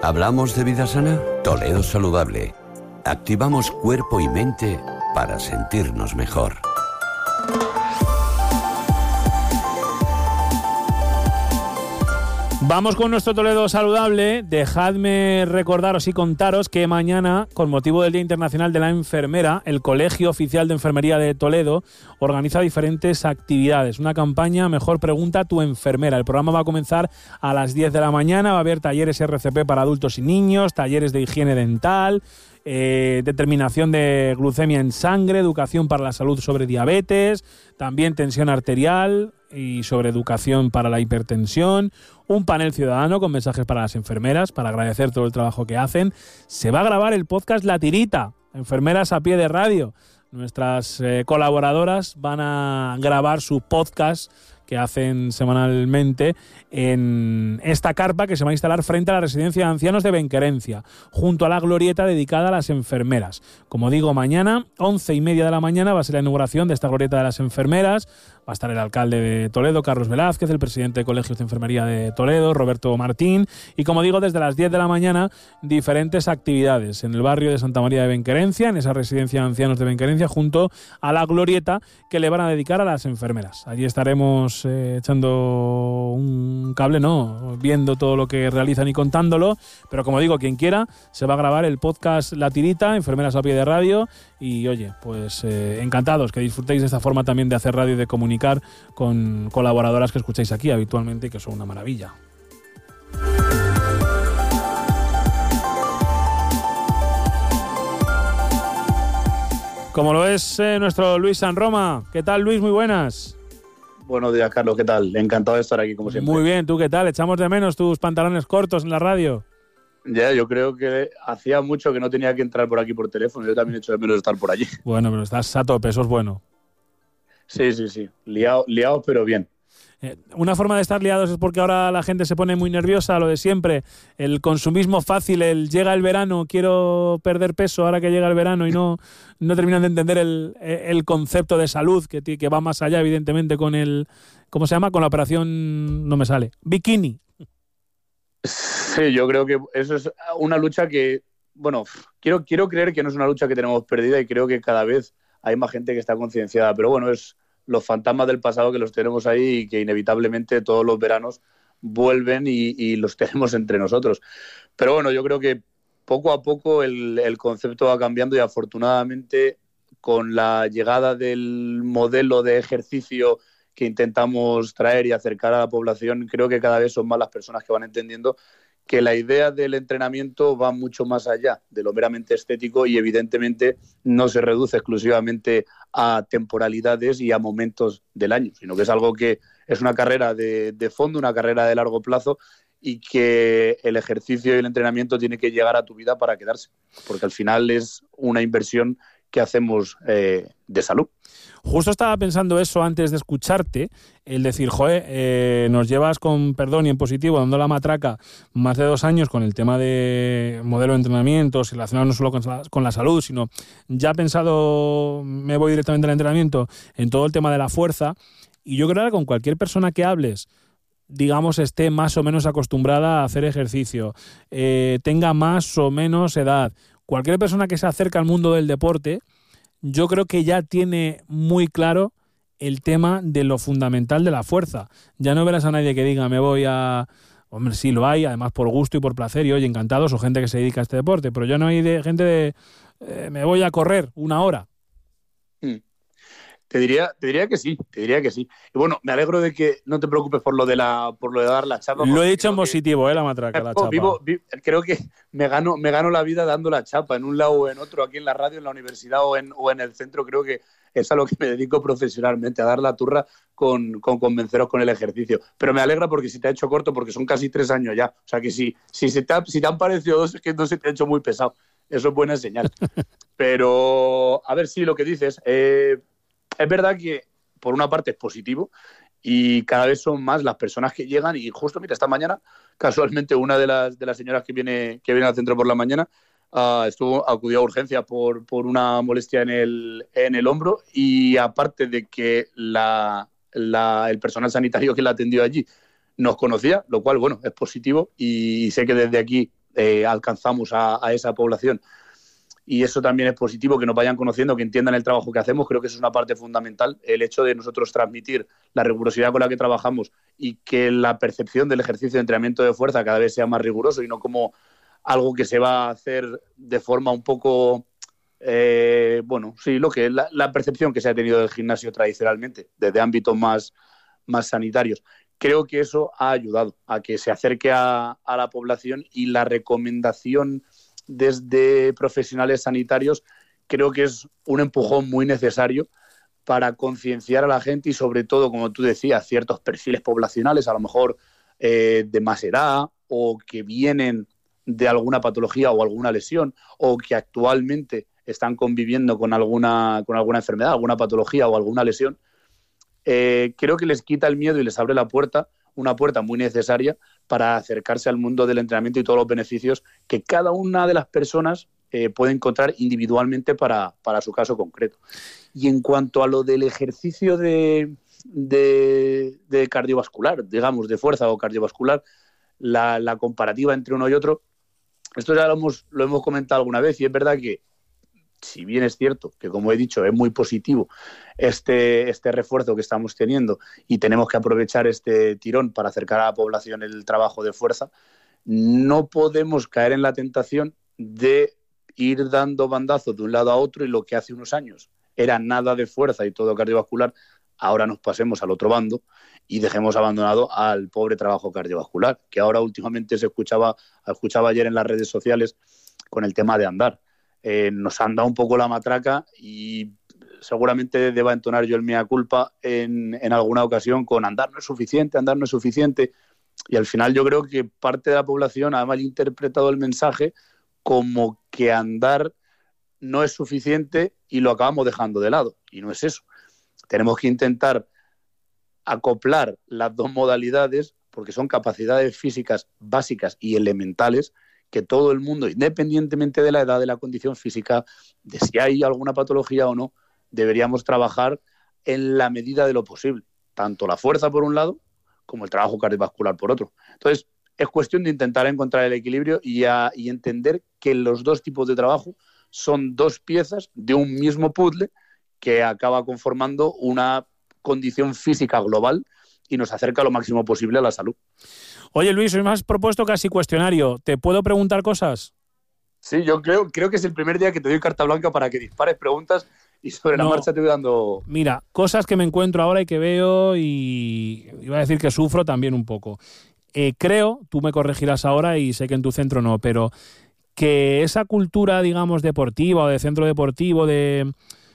¿Hablamos de vida sana? Toledo Saludable. Activamos cuerpo y mente para sentirnos mejor. Vamos con nuestro Toledo Saludable. Dejadme recordaros y contaros que mañana, con motivo del Día Internacional de la Enfermera, el Colegio Oficial de Enfermería de Toledo organiza diferentes actividades. Una campaña Mejor Pregunta a tu Enfermera. El programa va a comenzar a las 10 de la mañana. Va a haber talleres RCP para adultos y niños, talleres de higiene dental, determinación de glucemia en sangre, educación para la salud sobre diabetes, también tensión arterial y sobre educación para la hipertensión, un panel ciudadano con mensajes para las enfermeras para agradecer todo el trabajo que hacen. Se va a grabar el podcast La Tirita, Enfermeras a Pie de Radio. Nuestras colaboradoras van a grabar su podcast que hacen semanalmente en esta carpa que se va a instalar frente a la residencia de ancianos de Benquerencia, junto a la glorieta dedicada a las enfermeras. Como digo, mañana, 11:30 de la mañana, va a ser la inauguración de esta glorieta de las enfermeras. Va a estar el alcalde de Toledo, Carlos Velázquez, el presidente de Colegios de Enfermería de Toledo, Roberto Martín. Y como digo, desde las 10 de la mañana, diferentes actividades en el barrio de Santa María de Benquerencia, en esa residencia de ancianos de Benquerencia, junto a la glorieta que le van a dedicar a las enfermeras. Allí estaremos echando un cable, viendo todo lo que realizan y contándolo. Pero como digo, quien quiera, se va a grabar el podcast La Tirita, Enfermeras a Pie de Radio. Y oye, pues encantados que disfrutéis de esta forma también de hacer radio y de comunicar con colaboradoras que escucháis aquí habitualmente y que son una maravilla. Como lo es nuestro Luis San Roma. ¿Qué tal, Luis? Muy buenas. Buenos días, Carlos. ¿Qué tal? Encantado de estar aquí, como siempre. Muy bien. ¿Tú qué tal? Echamos de menos tus pantalones cortos en la radio. Ya, yo creo que hacía mucho que no tenía que entrar por aquí por teléfono. Yo también echo de menos estar por allí. Bueno, pero estás a tope, eso es bueno. Sí. Liados, pero bien. Una forma de estar liados es porque ahora la gente se pone muy nerviosa, lo de siempre. El consumismo fácil, llega el verano, quiero perder peso ahora que llega el verano y no terminan de entender el concepto de salud que va más allá, evidentemente, con el... ¿Cómo se llama? Con la operación... No me sale. Bikini. Sí, yo creo que eso es una lucha que... Bueno, quiero creer que no es una lucha que tenemos perdida y creo que cada vez hay más gente que está concienciada. Pero bueno, es los fantasmas del pasado que los tenemos ahí y que inevitablemente todos los veranos vuelven y los tenemos entre nosotros. Pero bueno, yo creo que poco a poco el concepto va cambiando y afortunadamente con la llegada del modelo de ejercicio que intentamos traer y acercar a la población, creo que cada vez son más las personas que van entendiendo que la idea del entrenamiento va mucho más allá de lo meramente estético y evidentemente no se reduce exclusivamente a temporalidades y a momentos del año, sino que es algo que es una carrera de fondo, una carrera de largo plazo y que el ejercicio y el entrenamiento tiene que llegar a tu vida para quedarse, porque al final es una inversión que hacemos de salud. Justo estaba pensando eso antes de escucharte, el decir, nos llevas con perdón y en positivo dando la matraca más de 2 años con el tema de modelo de entrenamientos relacionado no solo con la salud, sino ya pensado, me voy directamente al entrenamiento, en todo el tema de la fuerza, y yo creo que con cualquier persona que hables, digamos, esté más o menos acostumbrada a hacer ejercicio, tenga más o menos edad, cualquier persona que se acerca al mundo del deporte, yo creo que ya tiene muy claro el tema de lo fundamental de la fuerza. Ya no verás a nadie que diga, me voy a... Hombre, sí lo hay, además por gusto y por placer, y oye, encantados, o gente que se dedica a este deporte, pero ya no hay gente de me voy a correr 1 hora. Te diría que sí. Y bueno, me alegro de que no te preocupes por lo de dar la chapa. Lo he dicho en positivo, la matraca, la chapa. Creo que me gano la vida dando la chapa en un lado o en otro, aquí en la radio, en la universidad o en el centro. Creo que es a lo que me dedico profesionalmente, a dar la turra con convenceros con el ejercicio. Pero me alegra porque si te ha hecho corto, porque son casi 3 años ya. O sea que si te han parecido 2, es que no se te ha hecho muy pesado. Eso es buena señal. Pero, a ver, sí, lo que dices... Es verdad que, por una parte, es positivo y cada vez son más las personas que llegan y justo, mira, esta mañana, casualmente, una de las señoras que viene al centro por la mañana acudió a urgencia por una molestia en el hombro y aparte de que el personal sanitario que la atendió allí nos conocía, lo cual, bueno, es positivo y sé que desde aquí alcanzamos a esa población. Y eso también es positivo, que nos vayan conociendo, que entiendan el trabajo que hacemos. Creo que eso es una parte fundamental, el hecho de nosotros transmitir la rigurosidad con la que trabajamos y que la percepción del ejercicio de entrenamiento de fuerza cada vez sea más riguroso y no como algo que se va a hacer de forma un poco, la percepción que se ha tenido del gimnasio tradicionalmente, desde ámbitos más sanitarios. Creo que eso ha ayudado a que se acerque a la población, y la recomendación desde profesionales sanitarios creo que es un empujón muy necesario para concienciar a la gente y, sobre todo, como tú decías, ciertos perfiles poblacionales, a lo mejor de más edad, o que vienen de alguna patología o alguna lesión, o que actualmente están conviviendo con alguna enfermedad, alguna patología o alguna lesión. Creo que les quita el miedo y les abre una puerta muy necesaria para acercarse al mundo del entrenamiento y todos los beneficios que cada una de las personas puede encontrar individualmente para su caso concreto. Y en cuanto a lo del ejercicio de cardiovascular, digamos, de fuerza o cardiovascular, la comparativa entre uno y otro, esto ya lo hemos comentado alguna vez, y es verdad que, si bien es cierto que, como he dicho, es muy positivo este refuerzo que estamos teniendo, y tenemos que aprovechar este tirón para acercar a la población el trabajo de fuerza, no podemos caer en la tentación de ir dando bandazos de un lado a otro, y lo que hace unos años era nada de fuerza y todo cardiovascular, ahora nos pasemos al otro bando y dejemos abandonado al pobre trabajo cardiovascular, que ahora últimamente escuchaba ayer en las redes sociales con el tema de andar. Nos han dado un poco la matraca, y seguramente deba entonar yo el mea culpa en alguna ocasión con andar no es suficiente, y al final yo creo que parte de la población ha malinterpretado el mensaje como que andar no es suficiente y lo acabamos dejando de lado, y no es eso. Tenemos que intentar acoplar las dos modalidades, porque son capacidades físicas básicas y elementales que todo el mundo, independientemente de la edad, de la condición física, de si hay alguna patología o no, deberíamos trabajar en la medida de lo posible, tanto la fuerza por un lado como el trabajo cardiovascular por otro. Entonces, es cuestión de intentar encontrar el equilibrio y entender que los dos tipos de trabajo son dos piezas de un mismo puzzle que acaba conformando una condición física global y nos acerca lo máximo posible a la salud. Oye, Luis, hoy me has propuesto casi cuestionario. ¿Te puedo preguntar cosas? Sí, yo creo que es el primer día que te doy carta blanca para que dispares preguntas y sobre la marcha te voy dando... Mira, cosas que me encuentro ahora y que veo, y iba a decir que sufro también un poco. Creo, tú me corregirás ahora y sé que en tu centro no, pero que esa cultura, digamos, deportiva o de centro deportivo, de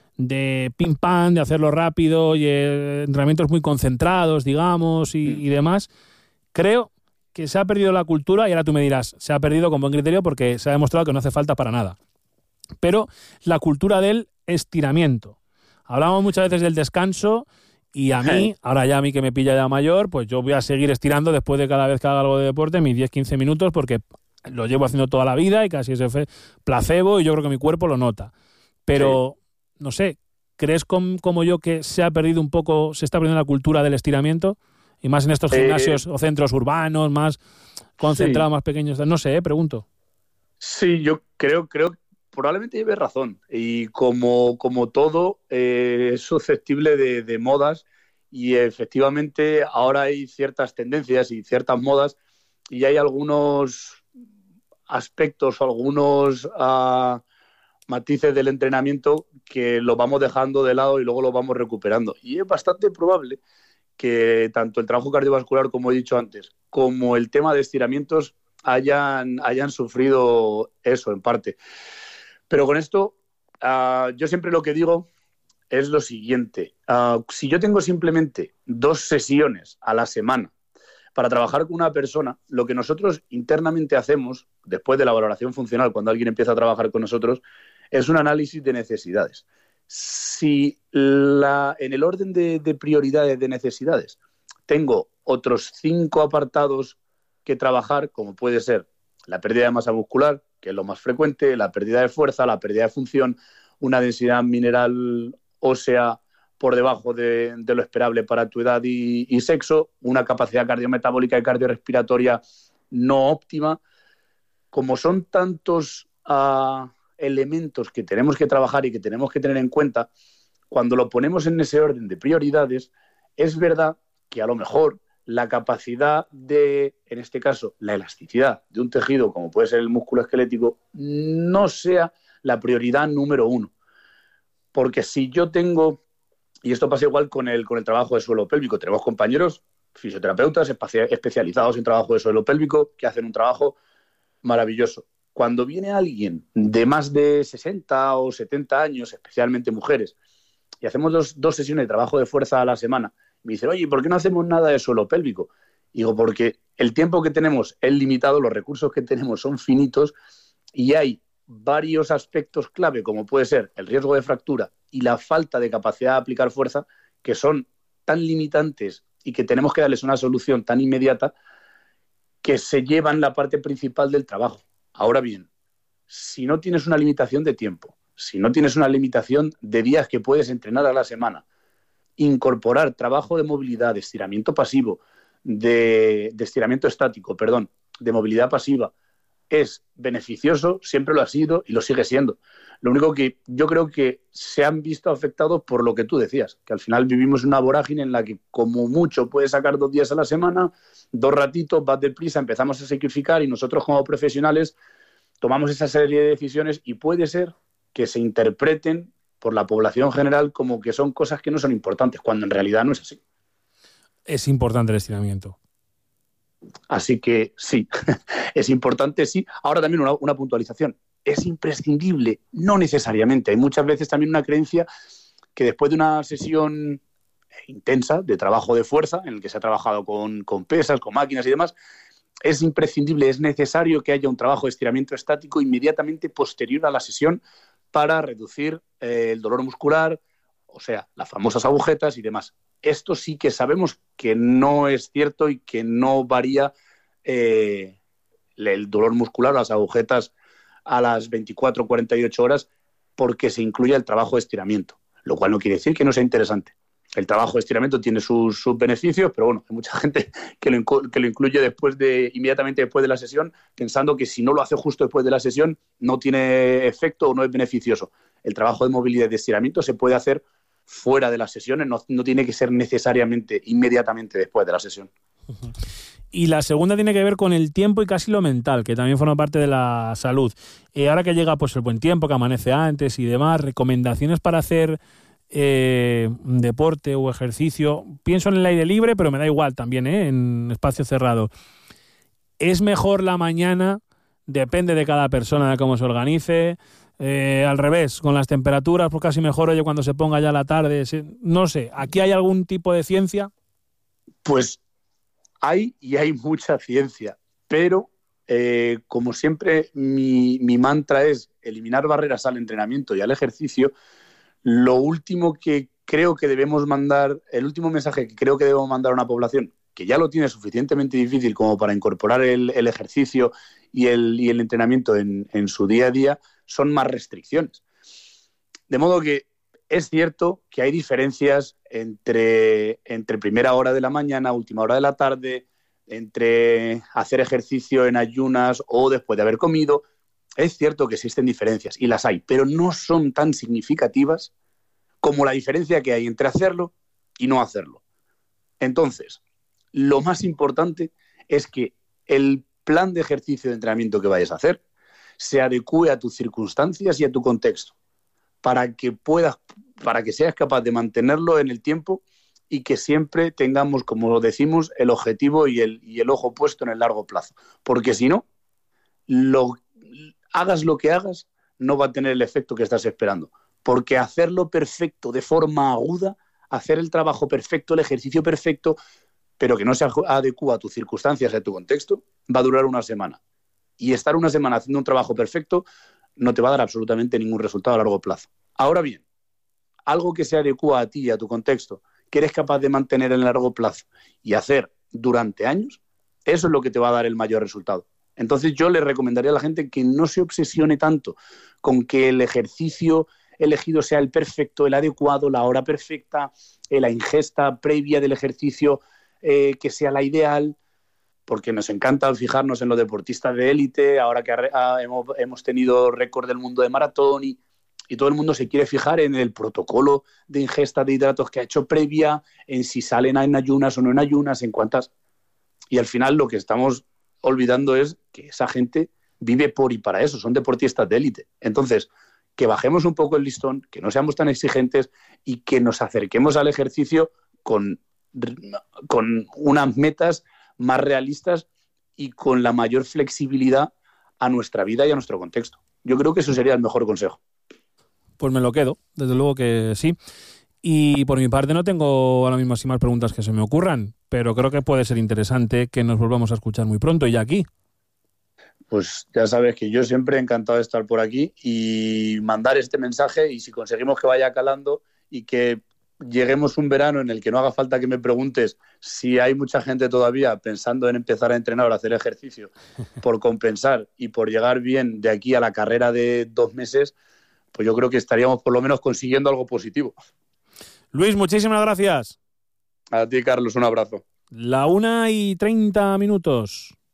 pim pam, de hacerlo rápido y entrenamientos muy concentrados, digamos, y demás, creo que se ha perdido la cultura, y ahora tú me dirás, se ha perdido con buen criterio porque se ha demostrado que no hace falta para nada. Pero la cultura del estiramiento. Hablamos muchas veces del descanso, y a mí, ahora ya a mí que me pilla ya mayor, pues yo voy a seguir estirando después de cada vez que haga algo de deporte, mis 10-15 minutos, porque lo llevo haciendo toda la vida y casi es placebo, y yo creo que mi cuerpo lo nota. Pero, no sé, ¿crees como yo que se está perdiendo la cultura del estiramiento? Y más en estos gimnasios o centros urbanos, más concentrados, más pequeños. No sé, pregunto. Sí, yo creo probablemente lleves razón. Y como todo, es susceptible de modas, y efectivamente ahora hay ciertas tendencias y ciertas modas, y hay algunos aspectos o algunos matices del entrenamiento que lo vamos dejando de lado y luego lo vamos recuperando. Y es bastante probable que tanto el trabajo cardiovascular, como he dicho antes, como el tema de estiramientos hayan sufrido eso en parte. Pero con esto, yo siempre lo que digo es lo siguiente. Si yo tengo simplemente 2 sesiones a la semana para trabajar con una persona, lo que nosotros internamente hacemos, después de la valoración funcional, cuando alguien empieza a trabajar con nosotros, es un análisis de necesidades. Si en el orden de prioridades de necesidades tengo otros 5 apartados que trabajar, como puede ser la pérdida de masa muscular, que es lo más frecuente, la pérdida de fuerza, la pérdida de función, una densidad mineral ósea por debajo de lo esperable para tu edad y sexo, una capacidad cardiometabólica y cardiorrespiratoria no óptima, como son tantos elementos que tenemos que trabajar y que tenemos que tener en cuenta, cuando lo ponemos en ese orden de prioridades, es verdad que a lo mejor la capacidad de, en este caso, la elasticidad de un tejido, como puede ser el músculo esquelético, no sea la prioridad número uno. Porque si yo tengo, y esto pasa igual con el trabajo de suelo pélvico, tenemos compañeros fisioterapeutas especializados en trabajo de suelo pélvico que hacen un trabajo maravilloso. Cuando viene alguien de más de 60 o 70 años, especialmente mujeres, y hacemos dos sesiones de trabajo de fuerza a la semana, me dicen, oye, ¿por qué no hacemos nada de suelo pélvico? Digo, porque el tiempo que tenemos es limitado, los recursos que tenemos son finitos y hay varios aspectos clave, como puede ser el riesgo de fractura y la falta de capacidad de aplicar fuerza, que son tan limitantes y que tenemos que darles una solución tan inmediata que se llevan la parte principal del trabajo. Ahora bien, si no tienes una limitación de tiempo, si no tienes una limitación de días que puedes entrenar a la semana, incorporar trabajo de movilidad, de estiramiento pasivo, de estiramiento estático, perdón, de movilidad pasiva, es beneficioso, siempre lo ha sido y lo sigue siendo. Lo único que yo creo que se han visto afectados por lo que tú decías, que al final vivimos una vorágine en la que como mucho puedes sacar 2 días a la semana, 2 ratitos, vas deprisa, empezamos a sacrificar y nosotros como profesionales tomamos esa serie de decisiones y puede ser que se interpreten por la población general como que son cosas que no son importantes, cuando en realidad no es así. Es importante el estiramiento. Así que sí, es importante, sí. Ahora también una puntualización. ¿Es imprescindible? No necesariamente. Hay muchas veces también una creencia que después de una sesión intensa de trabajo de fuerza, en el que se ha trabajado con pesas, con máquinas y demás, es imprescindible, es necesario que haya un trabajo de estiramiento estático inmediatamente posterior a la sesión para reducir el dolor muscular, o sea, las famosas agujetas y demás. Esto sí que sabemos que no es cierto y que no varía el dolor muscular o las agujetas a las 24 o 48 horas porque se incluye el trabajo de estiramiento, lo cual no quiere decir que no sea interesante. El trabajo de estiramiento tiene sus beneficios, pero bueno, hay mucha gente que lo incluye inmediatamente después de la sesión, pensando que si no lo hace justo después de la sesión no tiene efecto o no es beneficioso. El trabajo de movilidad y de estiramiento se puede hacer fuera de las sesiones, no tiene que ser necesariamente inmediatamente después de la sesión. Y la segunda tiene que ver con el tiempo y casi lo mental, que también forma parte de la salud. Ahora que llega pues el buen tiempo, que amanece antes y demás, recomendaciones para hacer deporte o ejercicio. Pienso en el aire libre, pero me da igual también, en espacio cerrado. ¿Es mejor la mañana? Depende de cada persona, de cómo se organice. Al revés, con las temperaturas, pues casi mejor, oye, cuando se ponga ya la tarde. No sé, ¿aquí hay algún tipo de ciencia? Pues hay mucha ciencia, pero como siempre mi mantra es eliminar barreras al entrenamiento y al ejercicio. Lo último que creo que debemos mandar, el último mensaje que creo que debemos mandar a una población que ya lo tiene suficientemente difícil como para incorporar el ejercicio y el entrenamiento en su día a día, son más restricciones. De modo que es cierto que hay diferencias entre primera hora de la mañana, última hora de la tarde, entre hacer ejercicio en ayunas o después de haber comido. Es cierto que existen diferencias y las hay, pero no son tan significativas como la diferencia que hay entre hacerlo y no hacerlo. Entonces, lo más importante es que el plan de ejercicio de entrenamiento que vayas a hacer se adecúe a tus circunstancias y a tu contexto, para que seas capaz de mantenerlo en el tiempo y que siempre tengamos, como decimos, el objetivo y el ojo puesto en el largo plazo. Porque si no, hagas lo que hagas, no va a tener el efecto que estás esperando. Porque hacerlo perfecto de forma aguda, hacer el trabajo perfecto, el ejercicio perfecto, pero que no se adecúa a tus circunstancias y a tu contexto, va a durar una semana. Y estar una semana haciendo un trabajo perfecto no te va a dar absolutamente ningún resultado a largo plazo. Ahora bien, algo que se adecúa a ti y a tu contexto, que eres capaz de mantener en el largo plazo y hacer durante años, eso es lo que te va a dar el mayor resultado. Entonces yo le recomendaría a la gente que no se obsesione tanto con que el ejercicio elegido sea el perfecto, el adecuado, la hora perfecta, la ingesta previa del ejercicio que sea la ideal. porque nos encanta fijarnos en los deportistas de élite, ahora que hemos tenido récord del mundo de maratón y todo el mundo se quiere fijar en el protocolo de ingesta de hidratos que ha hecho previa, en si salen en ayunas o no en ayunas, en cuántas. Y al final lo que estamos olvidando es que esa gente vive por y para eso, son deportistas de élite. Entonces, que bajemos un poco el listón, que no seamos tan exigentes y que nos acerquemos al ejercicio con unas metas más realistas y con la mayor flexibilidad a nuestra vida y a nuestro contexto. Yo creo que eso sería el mejor consejo. Pues me lo quedo, desde luego que sí. Y por mi parte no tengo ahora mismo así más preguntas que se me ocurran, pero creo que puede ser interesante que nos volvamos a escuchar muy pronto y aquí. Pues ya sabes que yo siempre he encantado de estar por aquí y mandar este mensaje, y si conseguimos que vaya calando y que lleguemos un verano en el que no haga falta que me preguntes si hay mucha gente todavía pensando en empezar a entrenar o a hacer ejercicio por compensar y por llegar bien de aquí a la carrera de 2 meses, pues yo creo que estaríamos por lo menos consiguiendo algo positivo. Luis, muchísimas gracias. A ti, Carlos, un abrazo. 1:30 PM.